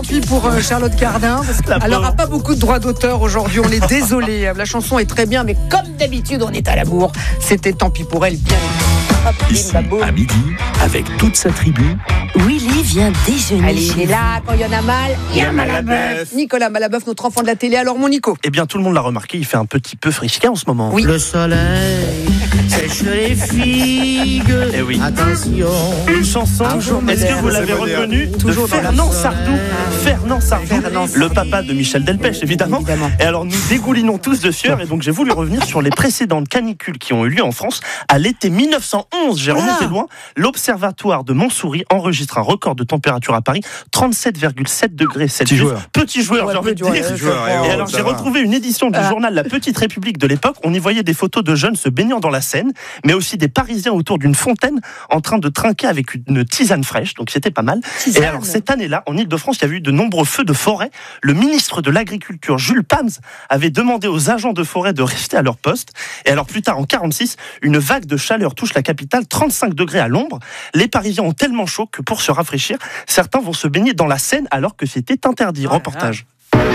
pis pour Charlotte Cardin, parce qu'elle n'aura pas beaucoup de droits d'auteur aujourd'hui. On est désolé. La chanson est très bien, mais comme d'habitude, on est à la bourre. C'était tant pis pour elle, bien. Ici, à midi, avec toute sa tribu, Willy vient déjeuner. Allez, il est là, quand il y en a mal, il y a Malabeuf. Nicolas Malabeuf, notre enfant de la télé. Alors, mon Nico. Eh bien, tout le monde l'a remarqué, il fait un petit peu frisquet en ce moment. Oui. Le soleil sèche les figues. Eh oui. Attention. Une chanson, est-ce que vous l'avez reconnue, de Fernand Sardou. Fernand Sardou, le papa de Michel Delpech, évidemment. Et alors, nous dégoulinons tous de sueur, et donc j'ai voulu revenir sur les précédentes canicules qui ont eu lieu en France à l'été 1911. J'ai remonté loin. L'Observatoire de Montsouris enregistre un record de température à Paris, 37,7 degrés Celsius. Petit joueur, j'ai envie de dire. Et alors, j'ai retrouvé une édition du journal La Petite République de l'époque. On y voyait des photos de jeunes se baignant dans la Seine, mais aussi des Parisiens autour d'une fontaine en train de trinquer avec une tisane fraîche. Donc, c'était pas mal. Et alors, cette année-là, en Ile-de-France, il y avait eu de nombreux feux de forêt. Le ministre de l'Agriculture, Jules Pams, avait demandé aux agents de forêt de rester à leur poste. Et alors, plus tard, en 1946, une vague de chaleur touche la capitale, 35 degrés à l'ombre. Les Parisiens ont tellement chaud que pour se rafraîchir, certains vont se baigner dans la Seine alors que c'était interdit. Reportage.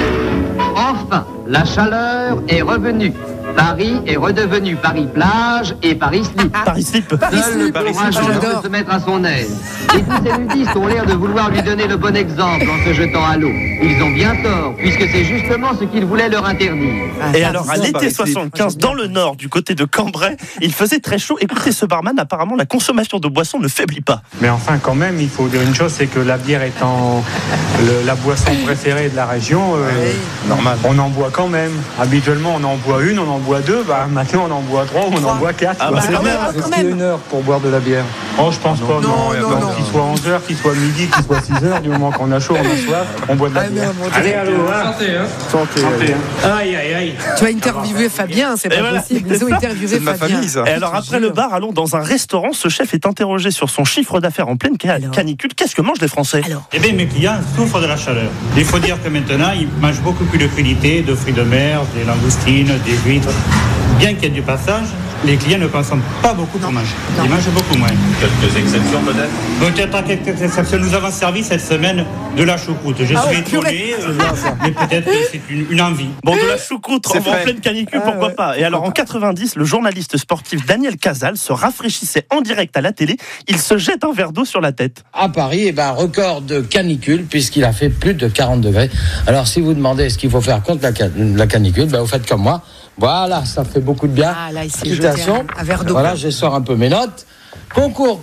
Enfin, la chaleur est revenue. Paris est redevenu Paris-Plage et Paris-Slip. Paris-Slip. Seul le courageux peut se mettre à son aise. Et tous érudits ont l'air de vouloir lui donner le bon exemple en se jetant à l'eau. Ils ont bien tort, puisque c'est justement ce qu'ils voulaient leur interdire. Et alors, à l'été 75, dans le nord, du côté de Cambrai, il faisait très chaud. Écoutez ce barman, apparemment, la consommation de boissons ne faiblit pas. Mais enfin, quand même, il faut dire une chose, c'est que la bière étant la boisson préférée de la région, normal. On en boit quand même. Habituellement, on en boit une, on en boit deux. Maintenant, on en boit trois, on en boit quatre. C'est quand bien. même. Est-ce qu'il y a une heure pour boire de la bière? Oh, je pense pas. Non. Qu'il soit 11h, qu'il soit midi, qu'il soit 6h, du moment qu'on a chaud, on a soif, on boit de la bière. Allez, allô, santé. Aïe, aïe, aïe. Tu vas interviewer Fabien, c'est pas possible. Ils ont interviewé Fabien. Et alors, après le bar, allons dans un restaurant. Ce chef est interrogé sur son chiffre d'affaires en pleine canicule. Qu'est-ce que mangent les Français? Eh bien, mes clients souffrent de la chaleur. Il faut dire que maintenant, ils mangent beaucoup plus de crudités, de fruits de mer, des langoustines, des huîtres. Bien qu'il y ait du passage, les clients ne consomment pas beaucoup pour manger. Ils mangent beaucoup moins. quelques exceptions peut-être. Peut-être quelques exceptions. Nous avons servi cette semaine de la choucroute. Je suis étonné, mais peut-être que c'est une envie. Bon, de la choucroute en pleine canicule, pourquoi pas. Et alors, en 90, le journaliste sportif Daniel Casal se rafraîchissait en direct à la télé. Il se jette un verre d'eau sur la tête. À Paris, record de canicule, puisqu'il a fait plus de 40 degrés. Alors, si vous demandez ce qu'il faut faire contre la canicule, vous faites comme moi. Voilà, ça fait beaucoup de bien. Ah, là, ici, je un verre d'eau. Voilà, je sors un peu mes notes. Concours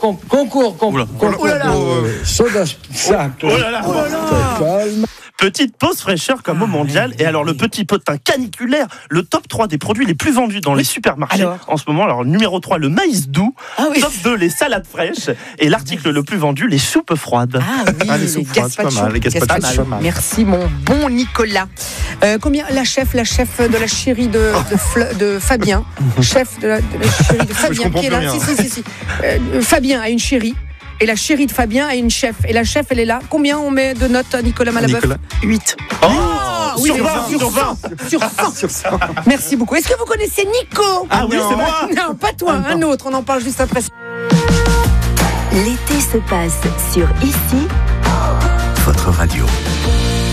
soda simple. Petite pause fraîcheur comme au mondial. Et alors, le petit potin caniculaire, le top 3 des produits les plus vendus dans les supermarchés en ce moment. Alors, numéro 3, le maïs doux. Top 2, les salades fraîches. Et l'article le plus vendu, les soupes froides. Les soupes froides, c'est pas mal. Les gazpacho. Merci, mon bon Nicolas. Combien la chef de la chérie de Fabien. Chef de la chérie de Fabien qui est là. Si. Fabien a une chérie. Et la chérie de Fabien a une chef. Et la chef, elle est là. Combien on met de notes à Nicolas Malabeuf? 8. Oui, sur 100. Merci beaucoup. Est-ce que vous connaissez Nico? Ah oui, c'est moi. Non, pas toi, un autre. On en parle juste après. L'été se passe sur Ici. Votre radio.